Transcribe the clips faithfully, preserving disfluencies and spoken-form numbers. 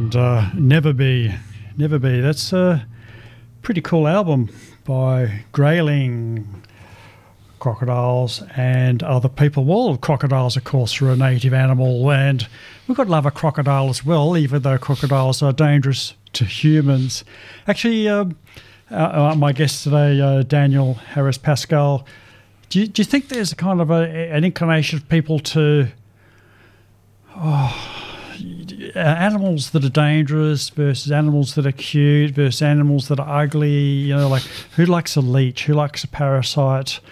and uh, Never Be, Never Be. That's a pretty cool album by Grayling crocodiles and other people. Well, crocodiles, of course, are a native animal, and we've got to love a crocodile as well, even though crocodiles are dangerous to humans. Actually, um, uh, uh, my guest today, uh, Daniel Harris Pascal, do you, do you think there's a kind of a, an inclination of people to oh, animals that are dangerous versus animals that are cute versus animals that are ugly? You know, like who likes a leech? Who likes a parasite?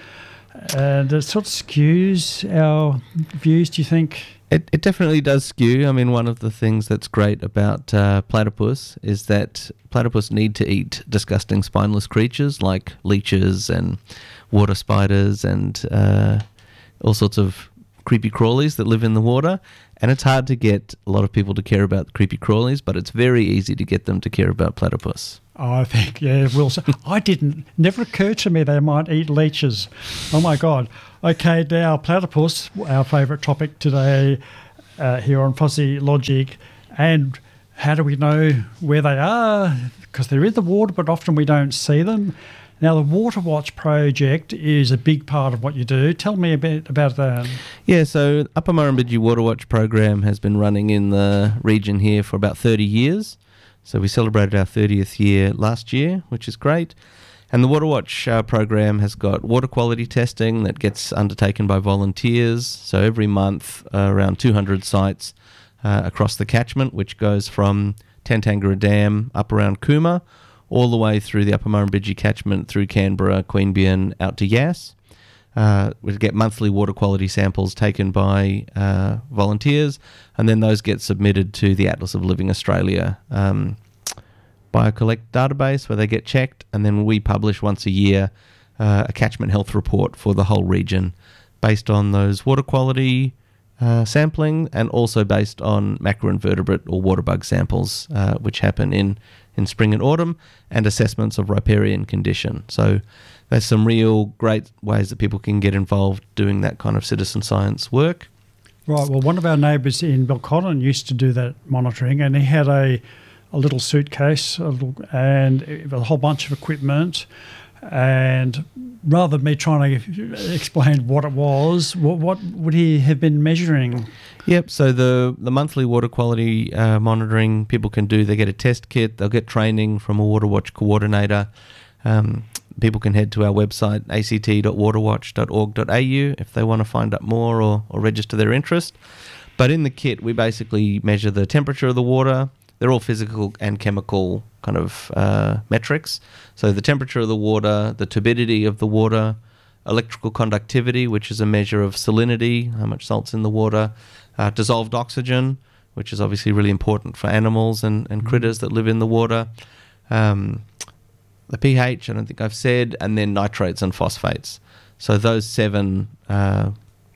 And it sort of skews our views, do you think? It it definitely does skew. I mean, one of the things that's great about uh, platypus is that platypus need to eat disgusting spineless creatures like leeches and water spiders and uh, all sorts of creepy crawlies that live in the water. And it's hard to get a lot of people to care about creepy crawlies, but it's very easy to get them to care about platypus. I think, yeah, Wilson. I didn't, never occurred to me they might eat leeches. Oh, my God. Okay, now platypus, our favourite topic today uh, here on Fuzzy Logic. And how do we know where they are? Because they're in the water, but often we don't see them. Now, the Water Watch project is a big part of what you do. Tell me a bit about that. Yeah, so Upper Murrumbidgee Water Watch program has been running in the region here for about thirty years. So we celebrated our thirtieth year last year, which is great. And the Water Watch uh, program has got water quality testing that gets undertaken by volunteers. So every month, uh, around two hundred sites uh, across the catchment, which goes from Tantangara Dam up around Cooma, all the way through the Upper Murrumbidgee catchment, through Canberra, Queanbeyan, out to Yass. Uh, we get monthly water quality samples taken by uh, volunteers, and then those get submitted to the Atlas of Living Australia um, BioCollect database, where they get checked, and then we publish once a year uh, a catchment health report for the whole region based on those water quality uh, sampling, and also based on macroinvertebrate or water bug samples, uh, which happen in, in spring and autumn, and assessments of riparian condition. So there's some real great ways that people can get involved doing that kind of citizen science work. Right. Well, one of our neighbours in Belconnen used to do that monitoring, and he had a, a little suitcase a little, and a whole bunch of equipment. And rather than me trying to explain what it was, what, what would he have been measuring? Yep. So the, the monthly water quality uh, monitoring people can do, they get a test kit, they'll get training from a Water Watch coordinator. Um, people can head to our website, a c t dot waterwatch dot org dot a u, if they want to find out more or, or register their interest. But in the kit, we basically measure the temperature of the water. They're all physical and chemical kind of uh, metrics. So the temperature of the water, the turbidity of the water, electrical conductivity, which is a measure of salinity, how much salt's in the water, uh, dissolved oxygen, which is obviously really important for animals and, and critters that live in the water, um, the pH, I don't think I've said, and then nitrates and phosphates. So those seven uh,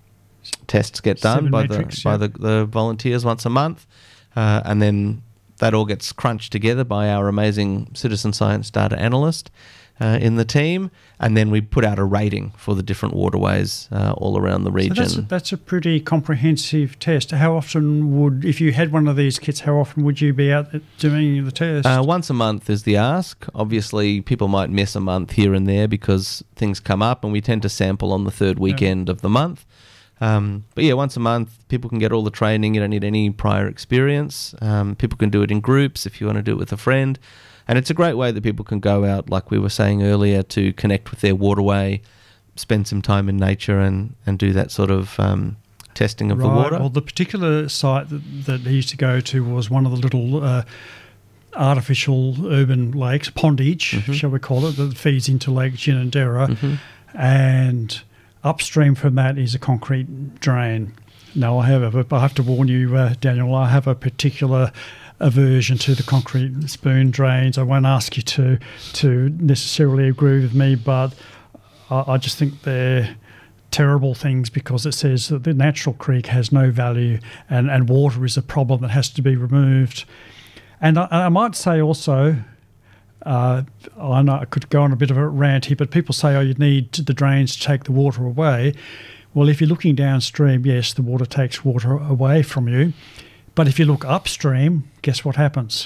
tests get done Seven by metrics, the by yeah. the, the volunteers once a month, uh, and then that all gets crunched together by our amazing citizen science data analyst uh, in the team, and then we put out a rating for the different waterways uh, all around the region. So that's a, that's a pretty comprehensive test. How often would, if you had one of these kits, how often would you be out doing the test? Uh, once a month is the ask. Obviously, people might miss a month here and there because things come up, and we tend to sample on the third weekend yeah. of the month. Um, but yeah, once a month, people can get all the training. You don't need any prior experience. Um, people can do it in groups if you want to do it with a friend. And it's a great way that people can go out, like we were saying earlier, to connect with their waterway, spend some time in nature and, and do that sort of um, testing of right. the water. Well, the particular site that, that he used to go to was one of the little uh, artificial urban lakes, pondage, mm-hmm. shall we call it, that feeds into Lake Ginninderra. Mm-hmm. And upstream from that is a concrete drain. Now, I have, a, I have to warn you, uh, Daniel, I have a particular aversion to the concrete spoon drains. I won't ask you to to necessarily agree with me, but I, I just think they're terrible things because it says that the natural creek has no value and, and water is a problem that has to be removed. And I, I might say also, Uh, I know I could go on a bit of a rant here, but people say, oh, you need the drains to take the water away. Well, if you're looking downstream, yes, the water takes water away from you. But if you look upstream, guess what happens?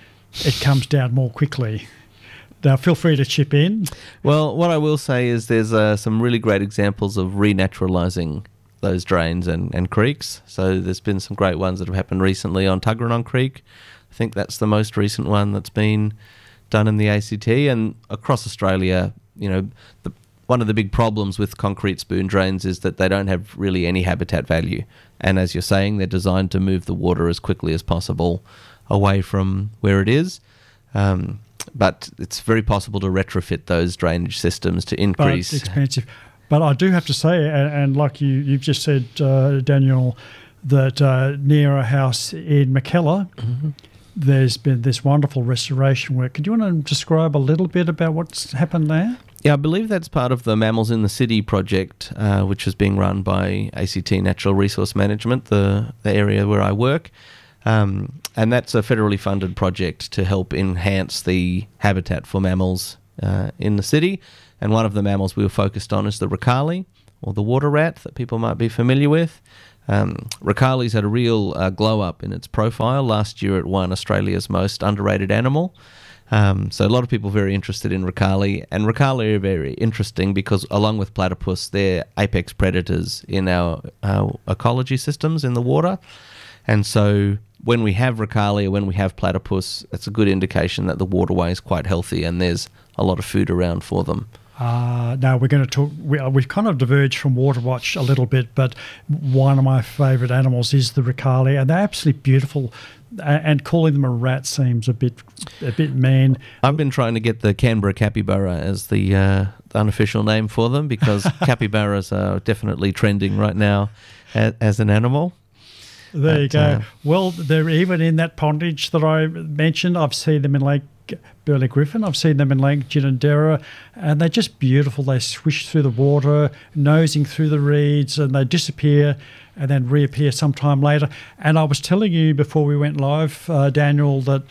It comes down more quickly. Now, feel free to chip in. Well, what I will say is there's uh, some really great examples of renaturalising those drains and, and creeks. So there's been some great ones that have happened recently on Tuggeranong Creek. I think that's the most recent one that's been done in the A C T. And across Australia, you know, the, one of the big problems with concrete spoon drains is that they don't have really any habitat value. And as you're saying, they're designed to move the water as quickly as possible away from where it is. Um, but it's very possible to retrofit those drainage systems to increase. But it's expensive. But I do have to say, and, and like you, you've just said, uh, Daniel, that uh, near a house in Mackellar, mm-hmm. there's been this wonderful restoration work. Could you want to describe a little bit about what's happened there? Yeah, I believe that's part of the Mammals in the City project, uh, which is being run by A C T Natural Resource Management, the, the area where I work. Um, and that's a federally funded project to help enhance the habitat for mammals uh, in the city. And one of the mammals we were focused on is the Ricali, or the water rat that people might be familiar with. Um, Ricali's had a real uh, glow-up in its profile. Last year it won Australia's most underrated animal. Um, so a lot of people are very interested in Ricali. And Ricali are very interesting because, along with platypus, they're apex predators in our, our ecology systems in the water. And so when we have Ricali or when we have platypus, it's a good indication that the waterway is quite healthy and there's a lot of food around for them. Uh, now we're going to talk, we, we've kind of diverged from Waterwatch a little bit, but one of my favourite animals is the Ricali, and they're absolutely beautiful. And calling them a rat seems a bit a bit mean. I've been trying to get the Canberra capybara as the, uh, the unofficial name for them, because capybaras are definitely trending right now as, as an animal. There but, you go. Uh, well, they're even in that pondage that I mentioned. I've seen them in Lake Burley Griffin. I've seen them in Lake Ginninderra, and they're just beautiful. They swish through the water, nosing through the reeds, and they disappear and then reappear sometime later. And I was telling you before we went live, uh, Daniel, that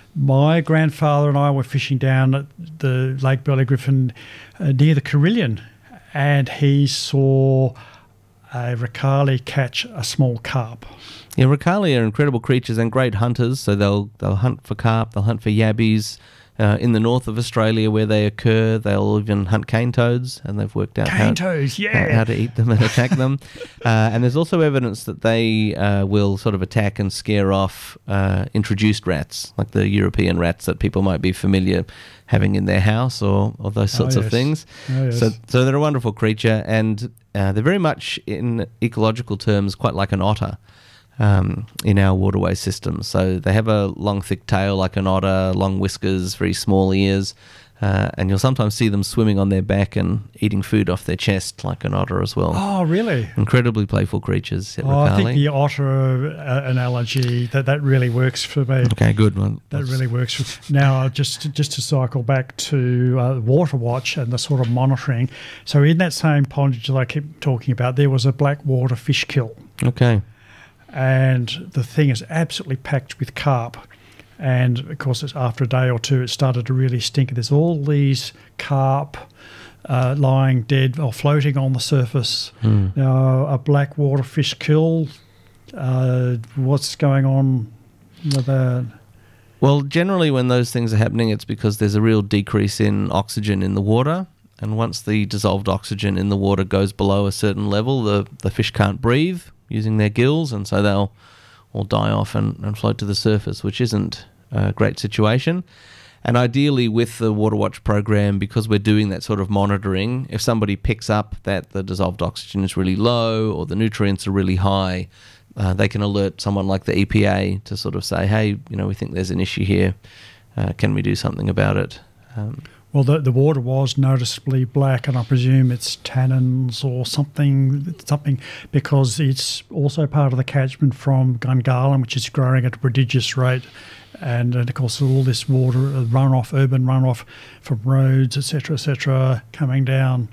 my grandfather and I were fishing down at the Lake Burley Griffin uh, near the Carillion, and he saw a Ricali catch a small carp. Yeah, Ricali are incredible creatures and great hunters. So they'll they'll hunt for carp, they'll hunt for yabbies. Uh, in the north of Australia where they occur, they'll even hunt cane toads, and they've worked out cane how, toads, yeah. how, how to eat them and attack them. Uh, and there's also evidence that they uh, will sort of attack and scare off uh, introduced rats, like the European rats that people might be familiar having in their house, or, or those sorts oh, yes. of things. Oh, yes. So, so they're a wonderful creature, and uh, they're very much, in ecological terms, quite like an otter. Um, in our waterway system. So they have a long, thick tail like an otter, long whiskers, very small ears, uh, and you'll sometimes see them swimming on their back and eating food off their chest like an otter as well. Oh, really? Incredibly playful creatures. Oh, I think the otter uh, analogy, that, that really works for me. Okay, good one. That really works. For, now, just, just to cycle back to uh, Waterwatch and the sort of monitoring. So in that same pondage that I keep talking about, there was a black water fish kill. Okay. And the thing is absolutely packed with carp. And, of course, it's after a day or two, it started to really stink. There's all these carp uh, lying dead or floating on the surface. Mm. Now, a black water fish kill, uh, what's going on with that? Well, generally when those things are happening, it's because there's a real decrease in oxygen in the water. And once the dissolved oxygen in the water goes below a certain level, the, the fish can't breathe using their gills, and so they'll all die off and, and float to the surface, which isn't a great situation. And ideally with the Waterwatch program, because we're doing that sort of monitoring, if somebody picks up that the dissolved oxygen is really low or the nutrients are really high, uh, they can alert someone like the E P A to sort of say, hey, you know, we think there's an issue here. Uh, can we do something about it? Um, Well, the, the water was noticeably black, and I presume it's tannins or something, something because it's also part of the catchment from Gungahlin, which is growing at a prodigious rate. And, and of course, all this water, runoff, urban runoff from roads, et cetera, et cetera, coming down.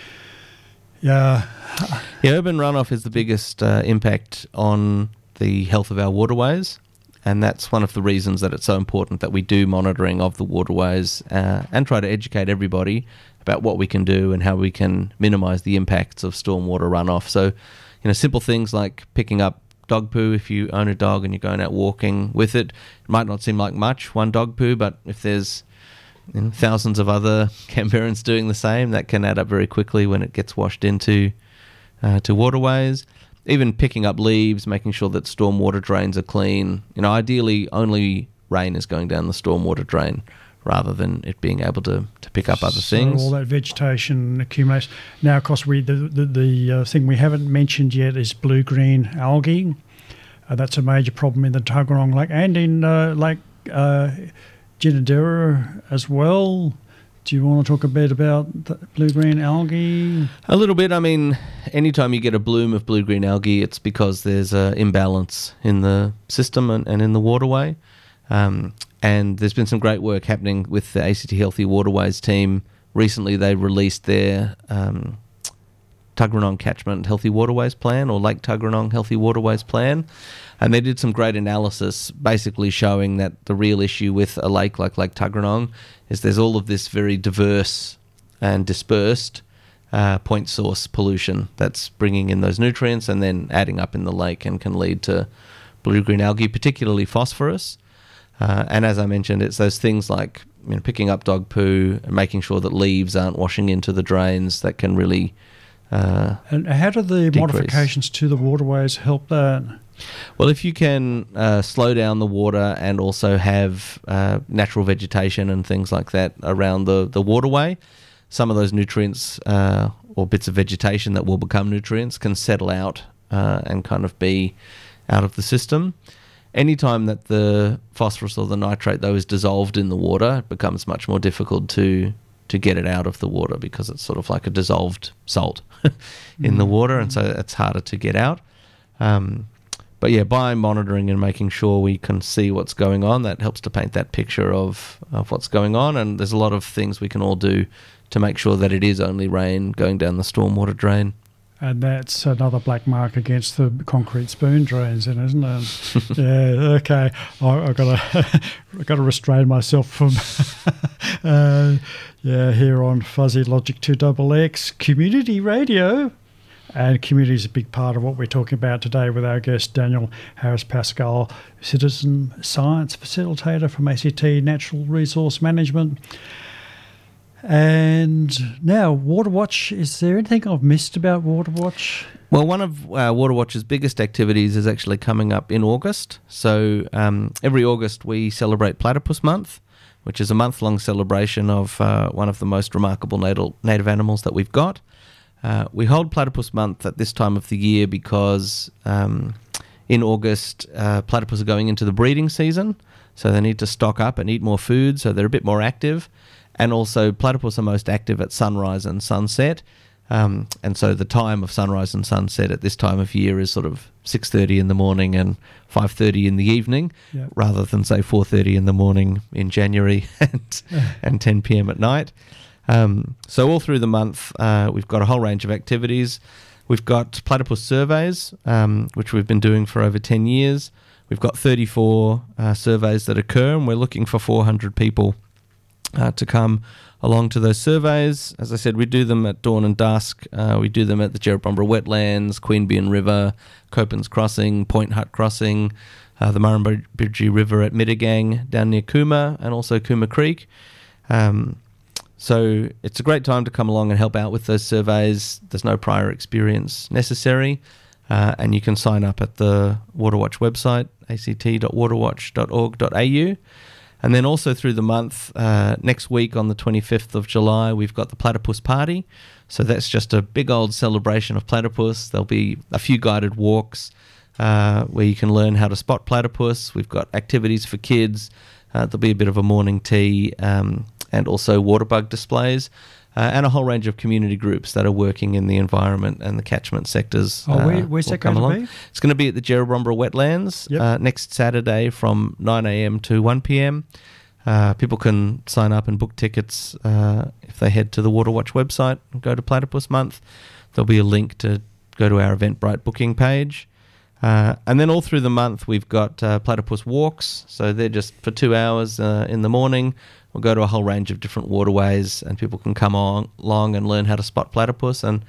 Yeah. Yeah, urban runoff is the biggest uh, impact on the health of our waterways. And that's one of the reasons that it's so important that we do monitoring of the waterways uh, and try to educate everybody about what we can do and how we can minimise the impacts of stormwater runoff. So, you know, simple things like picking up dog poo, if you own a dog and you're going out walking with it, it might not seem like much, one dog poo, but if there's you know, thousands of other Canberrans doing the same, that can add up very quickly when it gets washed into uh, to waterways. Even picking up leaves, making sure that stormwater drains are clean. You know, ideally only rain is going down the stormwater drain rather than it being able to, to pick up other so things. all that vegetation accumulates. Now, of course, we the the, the uh, thing we haven't mentioned yet is blue-green algae. Uh, that's a major problem in the Tuggeranong Lake and in uh, Lake uh, Ginninderra as well. Do you want to talk a bit about the blue-green algae? A little bit. I mean, anytime you get a bloom of blue-green algae, it's because there's an imbalance in the system and, and in the waterway. Um, and there's been some great work happening with the A C T Healthy Waterways team. Recently, they released their um, Tuggeranong Catchment Healthy Waterways Plan, or Lake Tuggeranong Healthy Waterways Plan. And they did some great analysis basically showing that the real issue with a lake like Lake Tuggeranong is there's all of this very diverse and dispersed uh, point source pollution that's bringing in those nutrients and then adding up in the lake and can lead to blue-green algae, particularly phosphorus. Uh, and as I mentioned, it's those things like you know, picking up dog poo and making sure that leaves aren't washing into the drains that can really uh, And how do the decrease. modifications to the waterways help that? Well, if you can uh, slow down the water and also have uh, natural vegetation and things like that around the, the waterway, some of those nutrients uh, or bits of vegetation that will become nutrients can settle out uh, and kind of be out of the system. Anytime that the phosphorus or the nitrate, though, is dissolved in the water, it becomes much more difficult to to get it out of the water because it's sort of like a dissolved salt in mm-hmm. the water, and so it's harder to get out. Um, but yeah, by monitoring and making sure we can see what's going on, that helps to paint that picture of, of what's going on, and there's a lot of things we can all do to make sure that it is only rain going down the stormwater drain. And that's another black mark against the concrete spoon drains, then, isn't it? Yeah. Okay. I, I've got to, I've got to restrain myself from. uh, yeah. Here on Fuzzy Logic Two Double X Community Radio, and community is a big part of what we're talking about today with our guest Daniel Harris Pascal, citizen science facilitator from A C T Natural Resource Management. And now, Waterwatch, is there anything I've missed about Waterwatch? Well, one of uh, Waterwatch's biggest activities is actually coming up in August. So um, every August we celebrate Platypus Month, which is a month-long celebration of uh, one of the most remarkable natal, native animals that we've got. Uh, we hold Platypus Month at this time of the year because um, in August uh, platypus are going into the breeding season, so they need to stock up and eat more food, so they're a bit more active. And also, platypus are most active at sunrise and sunset. Um, and so the time of sunrise and sunset at this time of year is sort of six thirty in the morning and five thirty in the evening, yep. rather than, say, four thirty in the morning in January and, and ten p.m. at night. Um, so all through the month, uh, we've got a whole range of activities. We've got platypus surveys, um, which we've been doing for over ten years. We've got thirty-four uh, surveys that occur, and we're looking for four hundred people Uh, to come along to those surveys. As I said, we do them at dawn and dusk. Uh, we do them at the Jerrabomberra Wetlands, Queanbeyan River, Copans Crossing, Point Hut Crossing, uh, the Murrumbidgee River at Mittagang down near Cooma, and also Cooma Creek. Um, so it's a great time to come along and help out with those surveys. There's no prior experience necessary, uh, and you can sign up at the Waterwatch website, a c t dot waterwatch dot org dot a u. And then also through the month, uh, next week on the twenty-fifth of July, we've got the Platypus Party. So that's just a big old celebration of platypus. There'll be a few guided walks uh, where you can learn how to spot platypus. We've got activities for kids. Uh, there'll be a bit of a morning tea um, and also water bug displays. Uh, and a whole range of community groups that are working in the environment and the catchment sectors. Oh, where, uh, where's that going to be? It's going to be at the Jerrabomberra Wetlands yep. uh, next Saturday from nine a.m. to one p.m. Uh, people can sign up and book tickets uh, if they head to the Waterwatch website and go to Platypus Month. There'll be a link to go to our Eventbrite booking page. Uh, and then all through the month, we've got uh, platypus walks. So they're just for two hours uh, in the morning. We'll go to a whole range of different waterways, and people can come on along and learn how to spot platypus and,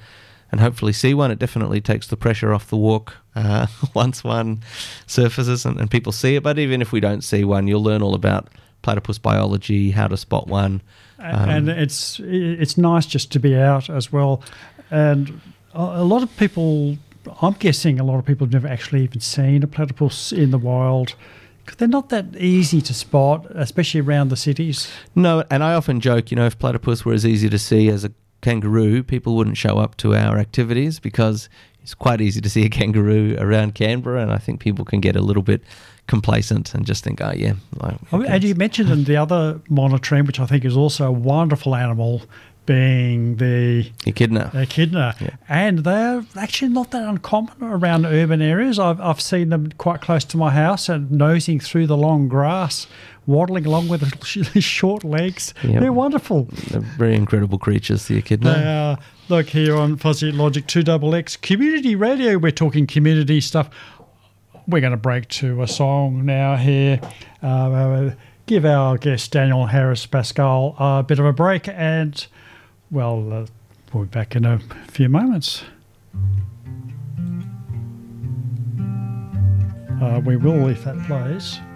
and hopefully see one. It definitely takes the pressure off the walk uh, once one surfaces and, and people see it. But even if we don't see one, you'll learn all about platypus biology, how to spot one. Um, and it's it's nice just to be out as well. And a lot of people, I'm guessing a lot of people have never actually even seen a platypus in the wild, because they're not that easy to spot, especially around the cities. No, and I often joke, you know, if platypus were as easy to see as a kangaroo, people wouldn't show up to our activities, because it's quite easy to see a kangaroo around Canberra, and I think people can get a little bit complacent and just think, oh, yeah. Like, oh, and you mentioned in the other monitoring, which I think is also a wonderful animal, being the echidna. echidna. Yeah. And they're actually not that uncommon around urban areas. I've, I've seen them quite close to my house and nosing through the long grass, waddling along with little short legs. Yep. They're wonderful. They're very incredible creatures, the echidna. They are. Look, here on Fuzzy Logic two X X Community Radio, we're talking community stuff. We're going to break to a song now here. Uh, give our guest Daniel Harris Pascal a bit of a break, and well, uh, we'll be back in a few moments. Uh, we will, if that plays.